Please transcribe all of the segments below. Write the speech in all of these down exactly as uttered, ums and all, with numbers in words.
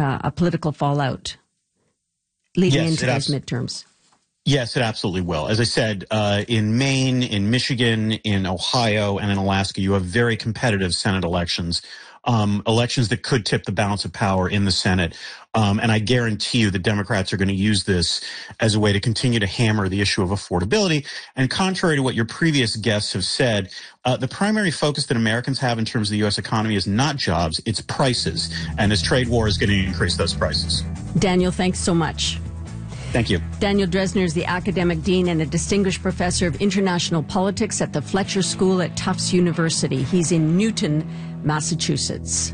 uh, a political fallout leading yes, into those abs- midterms? Yes, it absolutely will. As I said, uh, in Maine, in Michigan, in Ohio, and in Alaska, you have very competitive Senate elections, um, elections that could tip the balance of power in the Senate. Um, and I guarantee you the Democrats are going to use this as a way to continue to hammer the issue of affordability. And contrary to what your previous guests have said, uh, the primary focus that Americans have in terms of the U S economy is not jobs, it's prices. And this trade war is going to increase those prices. Daniel, thanks so much. Thank you. Daniel Drezner is the academic dean and a distinguished professor of international politics at the Fletcher School at Tufts University. He's in Newton, Massachusetts.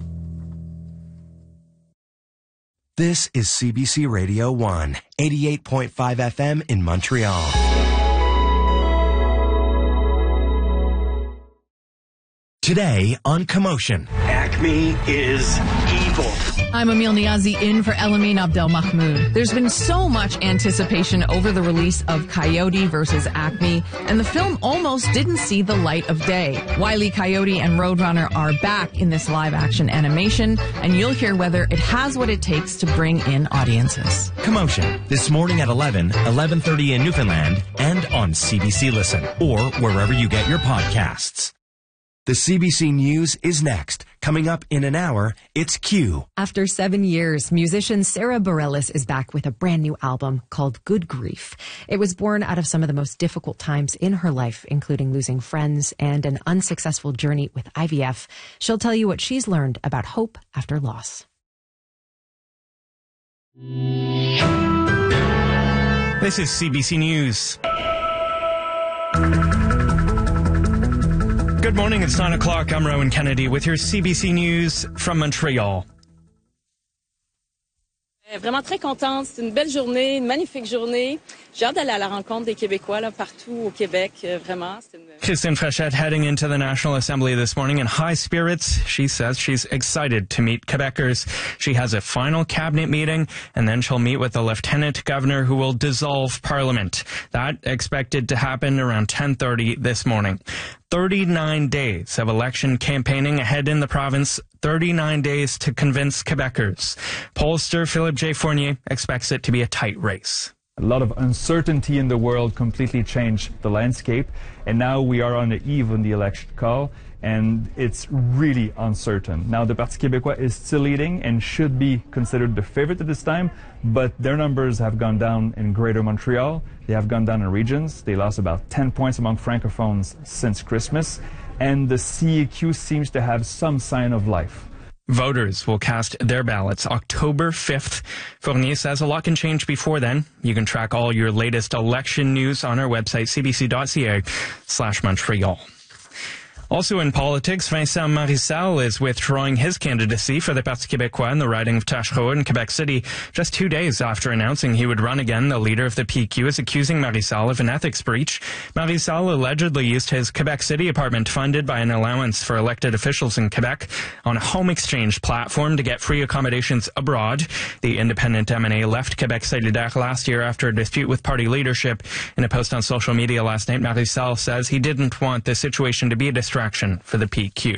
This is C B C Radio one, eighty-eight point five F M in Montreal. Today on Commotion. Acme is evil. I'm Emil Niazi in for Elamin Abdel Mahmoud. There's been so much anticipation over the release of Coyote versus Acme, and the film almost didn't see the light of day. Wile E. Coyote and Roadrunner are back in this live-action animation, and you'll hear whether it has what it takes to bring in audiences. Commotion, this morning at eleven, eleven thirty in Newfoundland, and on C B C Listen, or wherever you get your podcasts. The C B C News is next. Coming up in an hour, it's Q. After seven years, musician Sarah Bareilles is back with a brand new album called Good Grief. It was born out of some of the most difficult times in her life, including losing friends and an unsuccessful journey with I V F. She'll tell you what she's learned about hope after loss. This is C B C News. Good morning, it's nine o'clock. I'm Rowan Kennedy with your C B C News from Montreal. Vraiment très contente. C'est une belle journée, une magnifique journée. J'ai hâte d'aller à la rencontre des Québécois là, partout au Québec. Vraiment, c'est une... Christine Frechette heading into the National Assembly this morning in high spirits. She says she's excited to meet Quebecers. She has a final cabinet meeting, and then she'll meet with the Lieutenant Governor who will dissolve Parliament. That expected to happen around ten thirty this morning. thirty-nine days of election campaigning ahead in the province, thirty-nine days to convince Quebecers. Pollster Philippe J. Fournier expects it to be a tight race. A lot of uncertainty in the world completely changed the landscape, and now we are on the eve of the election call, and it's really uncertain. Now, the Parti Québécois is still leading and should be considered the favorite at this time, but their numbers have gone down in Greater Montreal. They have gone down in regions. They lost about ten points among Francophones since Christmas, and the C A Q seems to have some sign of life. Voters will cast their ballots October fifth. Fournier says a lot can change before then. You can track all your latest election news on our website, c b c dot c a slash Montreal. Also in politics, Vincent Marissal is withdrawing his candidacy for the Parti Québécois in the riding of Taschereau in Quebec City. Just two days after announcing he would run again, the leader of the P Q is accusing Marissal of an ethics breach. Marissal allegedly used his Quebec City apartment funded by an allowance for elected officials in Quebec on a home exchange platform to get free accommodations abroad. The independent M N A left Quebec Solidaire last year after a dispute with party leadership. In a post on social media last night, Marissal says he didn't want the situation to be a distraction for the P Q.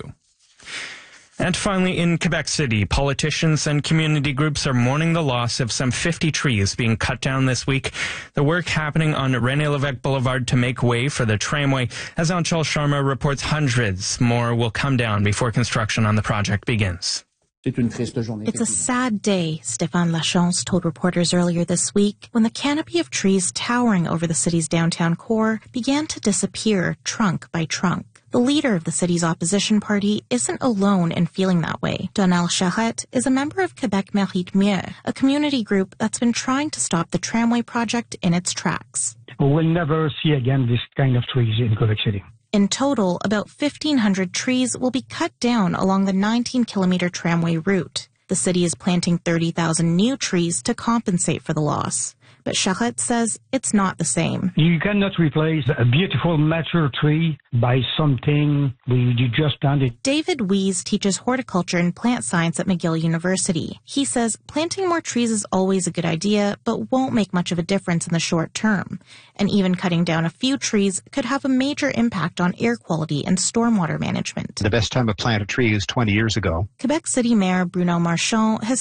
And finally, in Quebec City, politicians and community groups are mourning the loss of some fifty trees being cut down this week. The work happening on René Lévesque Boulevard to make way for the tramway. As Anshul Sharma reports, hundreds more will come down before construction on the project begins. It's a sad day, Stéphane Lachance told reporters earlier this week when the canopy of trees towering over the city's downtown core began to disappear trunk by trunk. The leader of the city's opposition party isn't alone in feeling that way. Donald Charette is a member of Québec Mérite Mieux, a community group that's been trying to stop the tramway project in its tracks. We will never see again this kind of trees in Quebec City. In total, about fifteen hundred trees will be cut down along the nineteen kilometer tramway route. The city is planting thirty thousand new trees to compensate for the loss. But Charette says it's not the same. You cannot replace a beautiful mature tree by something we just planted. David Wees teaches horticulture and plant science at McGill University. He says planting more trees is always a good idea, but won't make much of a difference in the short term. And even cutting down a few trees could have a major impact on air quality and stormwater management. The best time to plant a tree is twenty years ago. Quebec City Mayor Bruno Marchand has